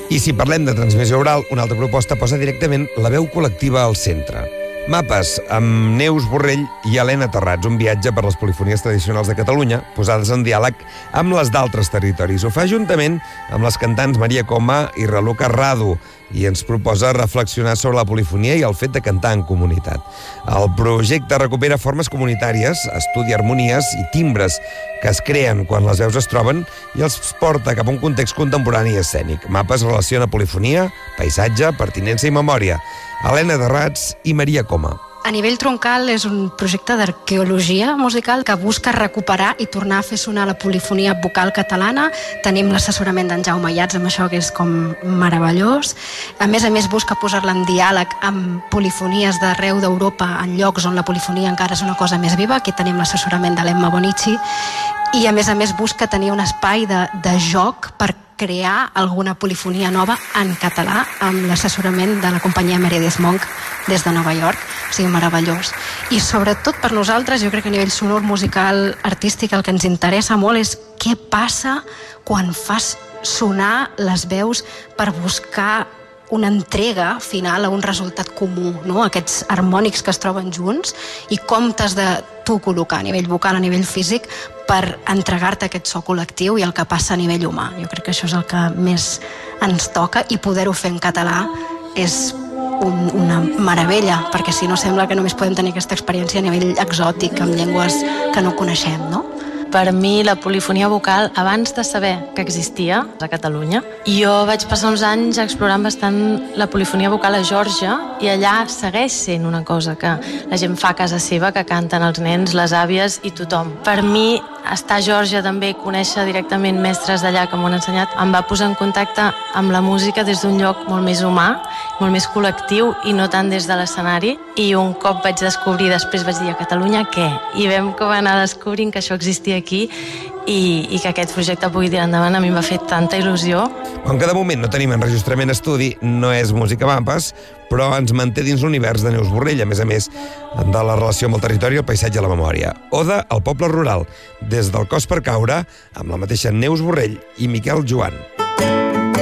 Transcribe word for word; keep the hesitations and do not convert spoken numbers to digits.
I si parlem de transmissió oral, una altra proposta posa directament la veu col·lectiva al centre. Mapes, amb Neus Borrell i Helena Terrats, un viatge per les polifonies tradicionals de Catalunya, posades en diàleg amb les d'altres territoris. Ho fa juntament amb les cantants Maria Coma i Raluca Radu, i ens proposa reflexionar sobre la polifonia i el fet de cantar en comunitat. El projecte recupera formes comunitàries, estudia harmonies i timbres que es creen quan les veus es troben i els porta cap a un context contemporani i escènic. Mapes relaciona polifonia, paisatge, pertinença i memòria. Helena Terrats i Maria Coma. A nivell troncal és un projecte d'arqueologia musical que busca recuperar i tornar a fer sonar la polifonia vocal catalana. Tenim l'assessorament d'en Jaume Iats amb això, que és com meravellós. A més a més busca posar-la en diàleg amb polifonies d'arreu d'Europa en llocs on la polifonia encara és una cosa més viva. Aquí tenim l'assessorament de l'Emma Bonici. I a més a més busca tenir un espai de, de joc per crear alguna polifonia nova en català amb l'assessorament de la companyia Meredith Monk des de Nova York. O sigui, meravellós. I sobretot per nosaltres, jo crec que a nivell sonor, musical, artístic, el que ens interessa molt és què passa quan fas sonar les veus per buscar una entrega final a un resultat comú, no? Aquests harmònics que es troben junts i com t'has de tu col·locar a nivell vocal, a nivell físic, per entregar-te aquest so col·lectiu i el que passa a nivell humà. Jo crec que això és el que més ens toca i poder-ho fer en català és un, una meravella, perquè si no sembla que només podem tenir aquesta experiència a nivell exòtic, amb llengües que no coneixem, no? Per mi, la polifonia vocal, abans de saber que existia a Catalunya, jo vaig passar uns anys explorant bastant la polifonia vocal a Geòrgia i allà segueix sent una cosa que la gent fa a casa seva, que canten els nens, les àvies i tothom. Per mi, estar a Geòrgia també, conèixer directament mestres d'allà que m'ho han ensenyat, em va posar en contacte amb la música des d'un lloc molt més humà, molt més col·lectiu i no tant des de l'escenari. I un cop vaig descobrir, després vaig dir a Catalunya què? I vam com anar descobrint que això existia aquí i, i que aquest projecte pugui tirar endavant a mi em va fer tanta il·lusió. Com que de moment no tenim enregistrament estudi, no és música Mapes, però ens manté dins l'univers de Neus Borrell, a més a més de la relació amb el territori, el paisatge i la memòria. Oda al poble rural, des del Cos per caure, amb la mateixa Neus Borrell i Miquel Joan.